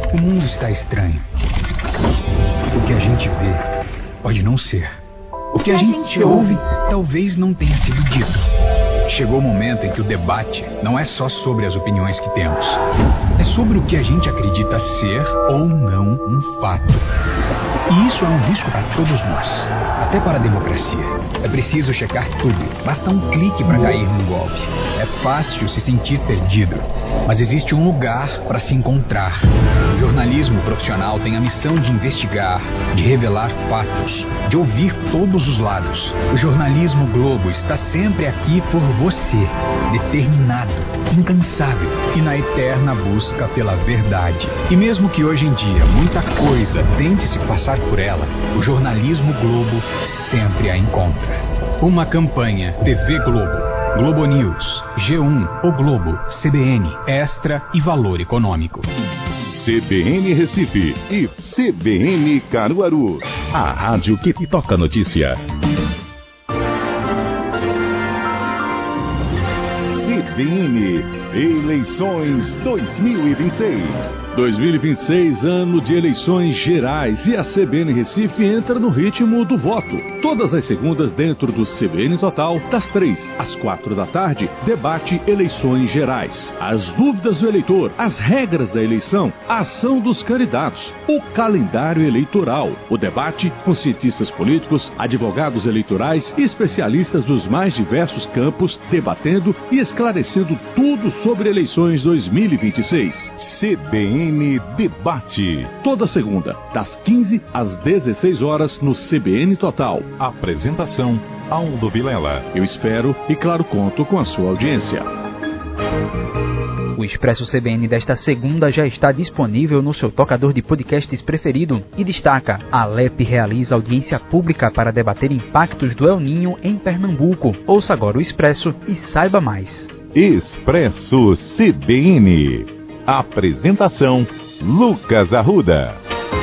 O mundo está estranho. O que a gente vê pode não ser. O que a gente ouve talvez não tenha sido dito. Chegou o momento em que o debate não é só sobre as opiniões que temos. É sobre o que a gente acredita ser ou não um fato. E isso é um risco para todos nós, até para a democracia. É preciso checar tudo. Basta um clique para cair num golpe. É fácil se sentir perdido, mas existe um lugar para se encontrar. O jornalismo profissional tem a missão de investigar, de revelar fatos, de ouvir todos os lados. O jornalismo Globo está sempre aqui por você, determinado, incansável e na eterna busca pela verdade. E mesmo que hoje em dia muita coisa tente se passar por ela, o jornalismo Globo sempre a encontra. Uma campanha TV Globo, Globo News, G1, O Globo, CBN, Extra e Valor Econômico. CBN Recife e CBN Caruaru. A rádio que toca notícia. CBN Eleições 2026. 2026, ano de eleições gerais, e a CBN Recife entra no ritmo do voto. Todas as segundas dentro do CBN Total, das 3 às 4 da tarde, debate eleições gerais. As dúvidas do eleitor, as regras da eleição, a ação dos candidatos, o calendário eleitoral, o debate com cientistas políticos, advogados eleitorais e especialistas dos mais diversos campos, debatendo e esclarecendo tudo sobre eleições 2026. CBN Debate. Toda segunda, das 15 às 16 horas no CBN Total. Apresentação, Aldo Vilela. Eu espero e, claro, conto com a sua audiência. O Expresso CBN desta segunda já está disponível no seu tocador de podcasts preferido e destaca: a Alep realiza audiência pública para debater impactos do El Ninho em Pernambuco. Ouça agora o Expresso e saiba mais. Expresso CBN. Apresentação, Lucas Arruda.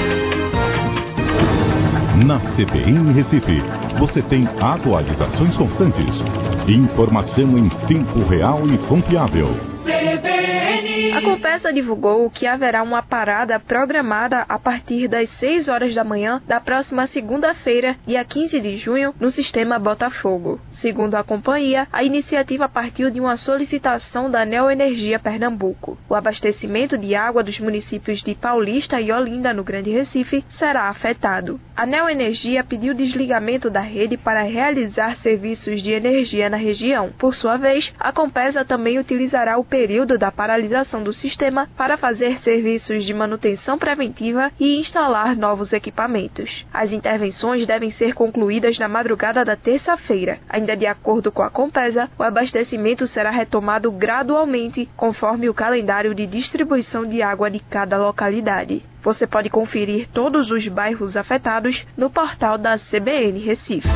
Na CBN Recife, você tem atualizações constantes, informação em tempo real e confiável. A Compesa divulgou que haverá uma parada programada a partir das 6 horas da manhã da próxima segunda-feira, dia 15 de junho, no sistema Botafogo. Segundo a companhia, a iniciativa partiu de uma solicitação da Neoenergia Pernambuco. O abastecimento de água dos municípios de Paulista e Olinda, no Grande Recife, será afetado. A Neoenergia pediu desligamento da rede para realizar serviços de energia na região. Por sua vez, a Compesa também utilizará o período da paralisação do sistema para fazer serviços de manutenção preventiva e instalar novos equipamentos. As intervenções devem ser concluídas na madrugada da terça-feira. Ainda de acordo com a Compesa, o abastecimento será retomado gradualmente, conforme o calendário de distribuição de água de cada localidade. Você pode conferir todos os bairros afetados no portal da CBN Recife.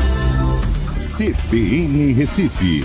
CBN Recife.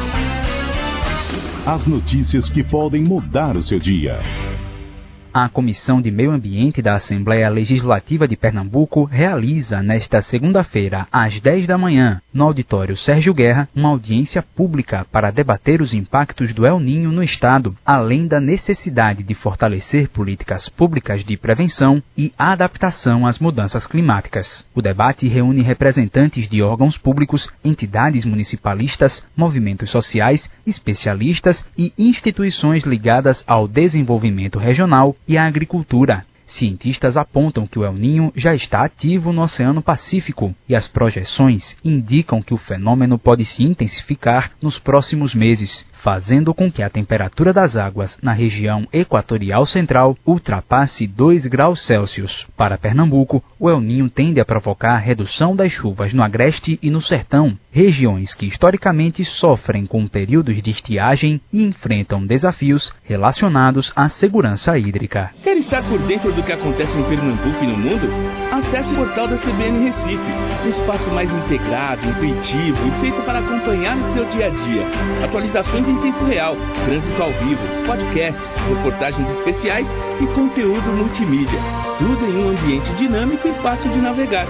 As notícias que podem mudar o seu dia. A Comissão de Meio Ambiente da Assembleia Legislativa de Pernambuco realiza, nesta segunda-feira, às 10 da manhã, no auditório Sérgio Guerra, uma audiência pública para debater os impactos do El Ninho no Estado, além da necessidade de fortalecer políticas públicas de prevenção e adaptação às mudanças climáticas. O debate reúne representantes de órgãos públicos, entidades municipalistas, movimentos sociais, especialistas e instituições ligadas ao desenvolvimento regional e a agricultura. Cientistas apontam que o El Ninho já está ativo no Oceano Pacífico e as projeções indicam que o fenômeno pode se intensificar nos próximos meses, fazendo com que a temperatura das águas na região equatorial central ultrapasse 2 graus Celsius. Para Pernambuco, o El Ninho tende a provocar redução das chuvas no Agreste e no Sertão, regiões que historicamente sofrem com períodos de estiagem e enfrentam desafios relacionados à segurança hídrica. Quer estar por dentro do que acontece em Pernambuco e no mundo? Acesse o portal da CBN Recife, um espaço mais integrado, intuitivo e feito para acompanhar o seu dia a dia. Atualizações em tempo real, trânsito ao vivo, podcasts, reportagens especiais e conteúdo multimídia. Tudo em um ambiente dinâmico e fácil de navegar.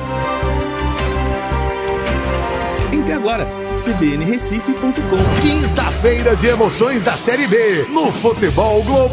Entre agora, cbnrecife.com. Quinta-feira de emoções da Série B no Futebol Globo.